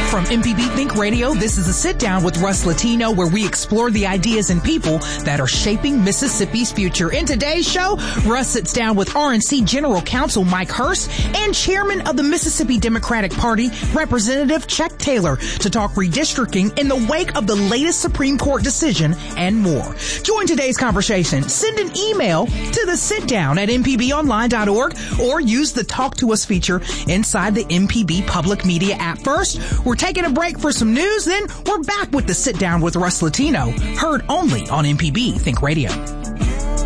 From MPB Think Radio, this is a Sit Down with Russ Latino, where we explore the ideas and people that are shaping Mississippi's future. In today's show, Russ sits down with RNC General Counsel Mike Hurst and Chairman of the Mississippi Democratic Party, Representative Chuck Taylor, to talk redistricting in the wake of the latest Supreme Court decision and more. Join today's conversation. Send an email to the sitdown at mpbonline.org or use the Talk to Us feature inside the MPB Public Media app. First, we're taking a break for some news, then we're back with the Sit Down with Russ Latino, heard only on MPB Think Radio.